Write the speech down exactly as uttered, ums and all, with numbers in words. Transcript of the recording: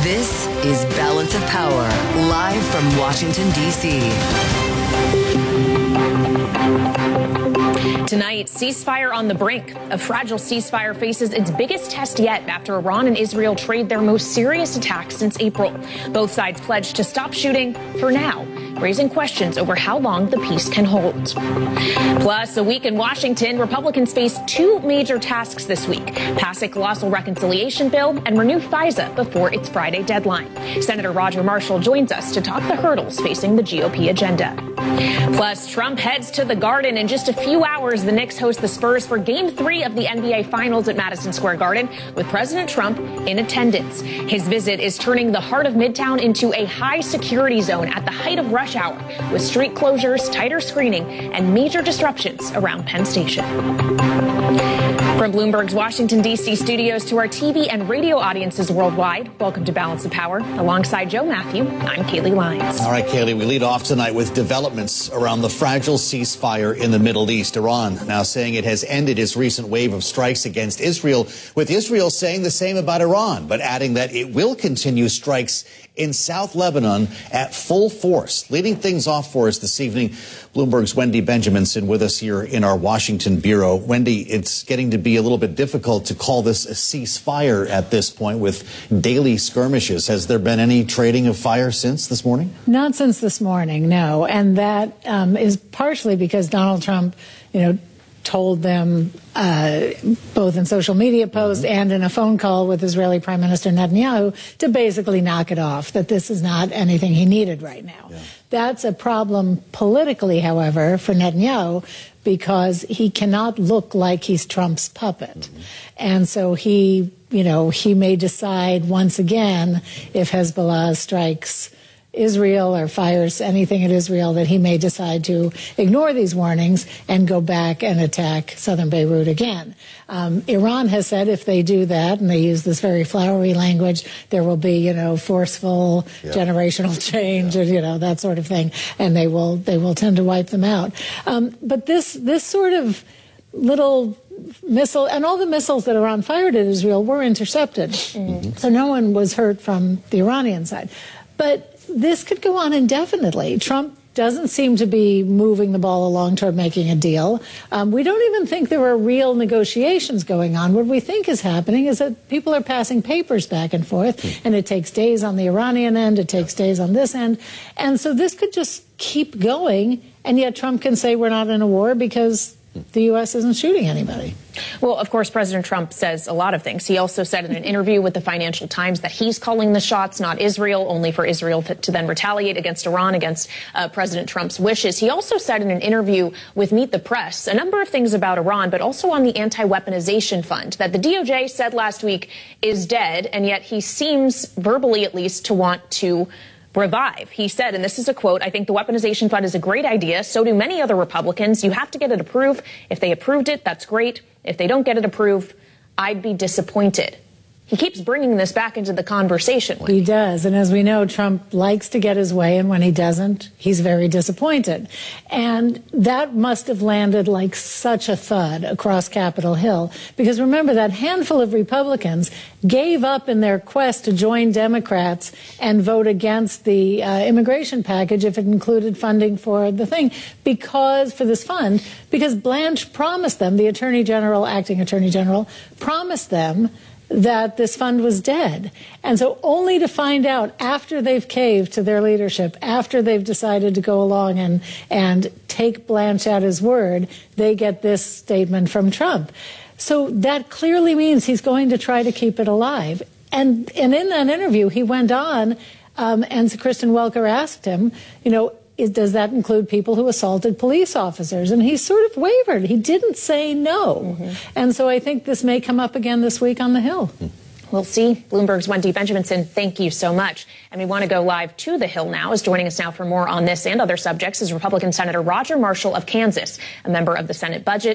This is Balance of Power, live from Washington, D C Tonight, ceasefire on the brink. A fragile ceasefire faces its biggest test yet after Iran and Israel trade their most serious attack since April. Both sides pledged to stop shooting for now, raising questions over how long the peace can hold. Plus, a week in Washington, Republicans face two major tasks this week: pass a colossal reconciliation bill and renew FISA before its Friday deadline. Senator Roger Marshall joins us to talk the hurdles facing the G O P agenda. Plus, Trump heads to the Garden. In just a few hours, the Knicks host the Spurs for Game three of the N B A Finals at Madison Square Garden, with President Trump in attendance. His visit is turning the heart of Midtown into a high-security zone at the height of rush hour, with street closures, tighter screening, and major disruptions around Penn Station. From Bloomberg's Washington, D C studios to our T V and radio audiences worldwide, welcome to Balance of Power. Alongside Joe Matthew, I'm Kaylee Lyons. All right, Kaylee, we lead off tonight with developments around the fragile ceasefire in the Middle East. Iran now saying it has ended its recent wave of strikes against Israel, with Israel saying the same about Iran, but adding that it will continue strikes in South Lebanon at full force. Leading things off for us this evening, Bloomberg's Wendy Benjaminson with us here in our Washington bureau. Wendy, it's getting to be a little bit difficult to call this a ceasefire at this point with daily skirmishes. Has there been any trading of fire since this morning? Not since this morning, no. And that um, is partially because Donald Trump, you know, told them uh, both in social media posts mm-hmm. and in a phone call with Israeli Prime Minister Netanyahu to basically knock it off, that this is not anything he needed right now. Yeah. That's a problem politically, however, for Netanyahu, because he cannot look like he's Trump's puppet. Mm-hmm. And so he, you know, he may decide once again, if Hezbollah strikes Israel or fires anything at Israel, that he may decide to ignore these warnings and go back and attack southern Beirut again. Um, Iran has said if they do that, and they use this very flowery language, there will be, you know, forceful yeah. generational change yeah. and, you know, that sort of thing, and they will they will tend to wipe them out. Um, but this this sort of little missile, and all the missiles that Iran fired at Israel were intercepted. Mm-hmm. So no one was hurt from the Iranian side. But this could go on indefinitely. Trump doesn't seem to be moving the ball along toward making a deal. Um, we don't even think there are real negotiations going on. What we think is happening is that people are passing papers back and forth, and it takes days on the Iranian end, it takes days on this end. And so this could just keep going, and yet Trump can say we're not in a war because the U S isn't shooting anybody. Well, of course, President Trump says a lot of things. He also said in an interview with the Financial Times that he's calling the shots, not Israel, only for Israel to, to then retaliate against Iran, against uh, President Trump's wishes. He also said in an interview with Meet the Press a number of things about Iran, but also on the anti-weaponization fund that the D O J said last week is dead, and yet he seems, verbally at least, to want to revive. He said, and this is a quote, "I think the weaponization fund is a great idea. So do many other Republicans. You have to get it approved. If they approved it, that's great. If they don't get it approved, I'd be disappointed." He keeps bringing this back into the conversation. He does. And as we know, Trump likes to get his way, and when he doesn't, he's very disappointed. And that must have landed like such a thud across Capitol Hill, because remember, that handful of Republicans gave up in their quest to join Democrats and vote against the uh, immigration package if it included funding for the thing, because for this fund, because Blanche promised them, the Attorney General, acting Attorney General, promised them that this fund was dead. And so only to find out after they've caved to their leadership, after they've decided to go along and, and take Blanche at his word, they get this statement from Trump. So that clearly means he's going to try to keep it alive. And, and in that interview, he went on, um, and Kristen Welker asked him, you know, Is, does that include people who assaulted police officers? And he sort of wavered. He didn't say no. Mm-hmm. And so I think this may come up again this week on the Hill. We'll see. Bloomberg's Wendy Benjaminson, thank you so much. And we want to go live to the Hill now. Is joining us now for more on this and other subjects is Republican Senator Roger Marshall of Kansas, a member of the Senate Budget